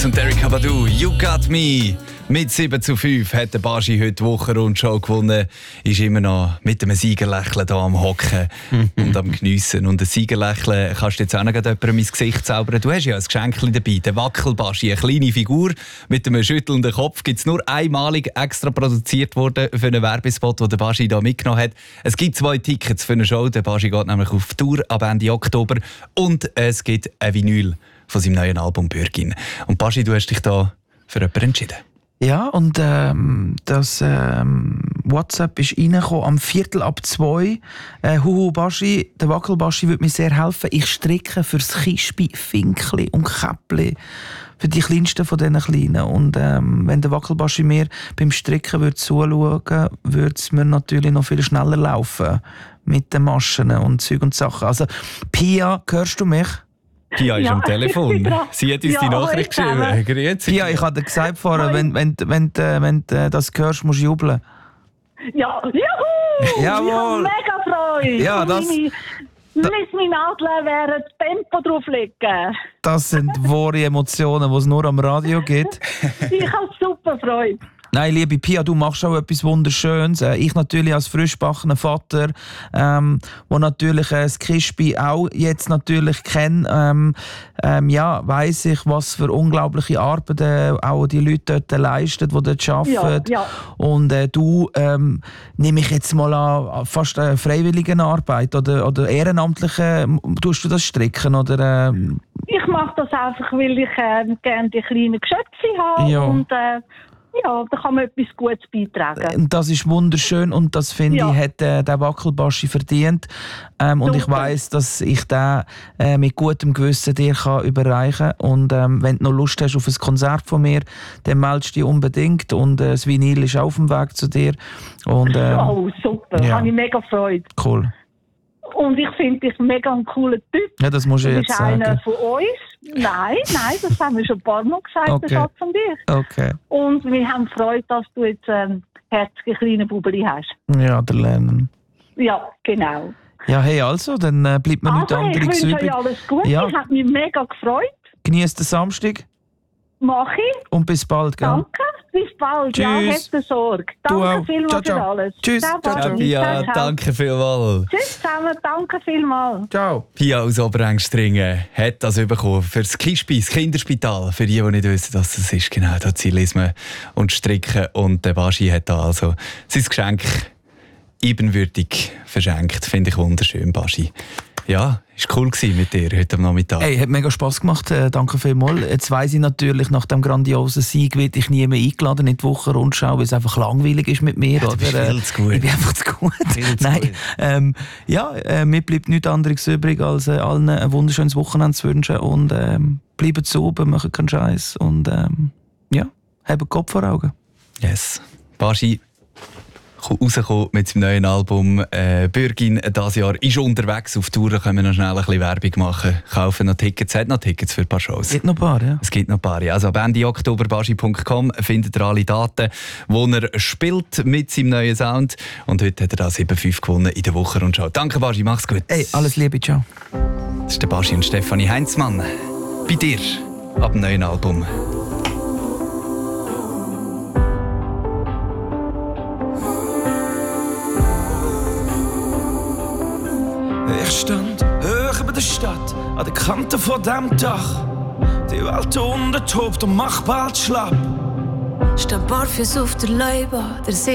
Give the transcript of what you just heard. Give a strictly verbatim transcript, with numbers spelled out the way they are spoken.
Beatles und Erykah Badu, You Got Me. Mit sieben zu fünf hat der Baschi heute die Wochenrundschau gewonnen. Ist immer noch mit einem Siegerlächeln hier am Hocken und am Geniessen. Und ein Siegerlächeln kannst du jetzt auch noch jemandem ins Gesicht zaubern. Du hast ja ein Geschenk dabei, den Wackelbaschi, eine kleine Figur mit einem schüttelnden Kopf. Gibt es nur einmalig extra produziert worden für einen Werbespot, den der Baschi hier mitgenommen hat. Es gibt zwei Tickets für eine Show. Der Baschi geht nämlich auf Tour ab Ende Oktober. Und es gibt ein Vinyl von seinem neuen Album «Bürgin». Und Baschi, du hast dich da für jemanden entschieden. Ja, und ähm, das ähm, WhatsApp ist reingekommen am Viertel ab zwei. Äh, Huhu Baschi, der Wackelbaschi würde mir sehr helfen. Ich stricke fürs Kispi, Finkli und Käppli. Für die kleinsten von diesen Kleinen. Und ähm, wenn der Wackelbaschi mir beim Stricken würde zuschauen würde, würde es mir natürlich noch viel schneller laufen. Mit den Maschen und Zeug und Sachen. Also, Pia, hörst du mich? Pia ist ja, am Telefon. Sie hat uns ja, die Nachricht geschrieben. Grüezi. Pia, ich habe dir gesagt vorher, wenn, wenn, wenn, wenn, wenn du das hörst, musst du jubeln. Ja, juhu! Jawohl. Ich habe mega Freude. Ja, das- Meine, meine Nadeln wären Tempo drauflegen. Das sind wahre Emotionen, die es nur am Radio gibt. Ich habe super Freude. Nein, liebe Pia, du machst auch etwas Wunderschönes. Äh, Ich natürlich als frischgebackener Vater, ähm, wo natürlich äh, das Kispi auch jetzt natürlich kenne, ähm, ähm, ja, weiss ich, was für unglaubliche Arbeit äh, auch die Leute dort leisten, die dort arbeiten. Ja, ja. Und äh, du, ähm, nehme ich jetzt mal an, fast eine freiwillige Arbeit oder, oder ehrenamtliche, tust du das stricken? Oder, ähm, Ich mache das einfach, weil ich äh, gerne die kleinen Geschöpfe habe. Ja. Und äh, ja, da kann man etwas Gutes beitragen. Das ist wunderschön und das finde Ja. ich, hat äh, der Wackelbaschi verdient. Ähm, und ich Super. weiss, dass ich den äh, mit gutem Gewissen dir kann überreichen kann. Und ähm, wenn du noch Lust hast auf ein Konzert von mir, dann meldest du dich unbedingt. Und äh, das Vinyl ist auf dem Weg zu dir. Und, ähm, Oh, super. ja. Habe ich mega Freude. cool. Und ich finde dich mega ein cooler Typ. Ja, das musst du Du jetzt bist einer sagen. von uns. Nein, nein, das haben wir schon ein paar Mal gesagt, Okay. der Schatz und ich. Okay. Und wir haben Freude, dass du jetzt ähm, herzige kleine Bubeli hast. Ja, der Lernen. Ja, genau. Ja, hey, also, dann äh, bleibt mir nichts Also, ich anderes wünsche euch übrig. alles Gute. Ja. Ich habe mich mega gefreut. Genießt den Samstag Mach ich. und bis bald, gell? Danke. Bis bald. Ja, Tschüss. habt Sorge. Du Danke auch. vielmals Ciao, ciao. für alles. Tschüss. Ciao, Ciao, ciao. Barbie. Pia, Ciao, ciao. danke vielmals. Tschüss zusammen. Danke vielmals. Ciao. Pia aus Oberengstringen hat das bekommen für das Kispi, das Kinderspital. Für die, die nicht wissen, was das ist. Genau, da Zilismen und Stricken. Und der Baschi hat da also sein Geschenk ebenwürdig verschenkt. Finde ich wunderschön, Baschi. Ja, war cool mit dir heute am Nachmittag. Hey, hat mega Spass gemacht, äh, danke vielmals. Jetzt weiss ich natürlich, nach dem grandiosen Sieg werde ich nie mehr eingeladen in die Wochenrundschau, weil es einfach langweilig ist mit mir. Ja, du bist oder? viel zu gut. Ich bin einfach zu gut. Viel zu Nein, gut. ähm, ja, äh, mir bleibt nichts anderes übrig, als äh, allen ein wunderschönes Wochenende zu wünschen und ähm, bleiben sauber, machen keinen Scheiß und ähm, ja, haben den Kopf vor Augen. Yes. Baschi rausgekommen mit seinem neuen Album äh, «Bürgin» dieses Jahr. Ist unterwegs auf Tour, da können wir noch schnell ein bisschen Werbung machen. Kaufen noch Tickets, hat noch Tickets für ein paar Shows. Es gibt noch ein paar, ja. Es gibt noch ein paar. Also ab Ende Oktober baschi punkt com findet ihr alle Daten, wo er spielt mit seinem neuen Sound. Und heute hat er da sieben fünf gewonnen in der Wochenrundschau. Danke Baschi, mach's gut. Hey, alles Liebe, ciao. Das ist der Baschi und Stefanie Heinzmann. Bei dir, ab dem neuen Album. Ich stand hoch über der Stadt, an der Kante von dem Dach. Die Welt unten tobt und macht bald schlapp. Steht barfuß auf der Leube, der See